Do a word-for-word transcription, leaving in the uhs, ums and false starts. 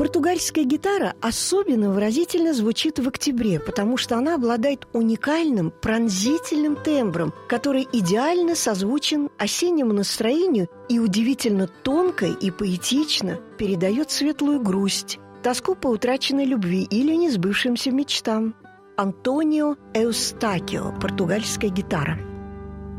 Португальская гитара особенно выразительно звучит в октябре, потому что она обладает уникальным пронзительным тембром, который идеально созвучен осеннему настроению и удивительно тонко и поэтично передает светлую грусть, тоску по утраченной любви или несбывшимся мечтам. Антонио Эустакио, португальская гитара.